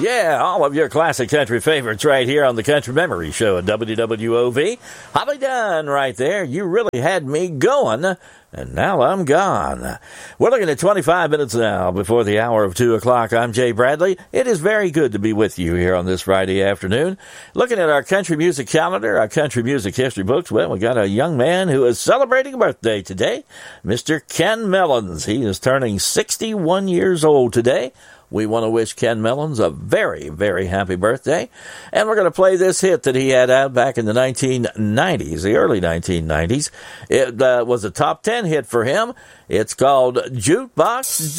Yeah, all of your classic country favorites right here on the Country Memory Show at WWOV. Holly Dunn right there. You really had me going, and now I'm gone. We're looking at 25 minutes now before the hour of 2 o'clock. I'm Jay Bradley. It is very good to be with you here on this Friday afternoon. Looking at our country music calendar, our country music history books, well, we got a young man who is celebrating a birthday today, Mr. Ken Mellons. He is turning 61 years old today. We want to wish Ken Mellons a very, very happy birthday. And we're going to play this hit that he had out back in the 1990s, the early 1990s. It was a top 10 hit for him. It's called Jukebox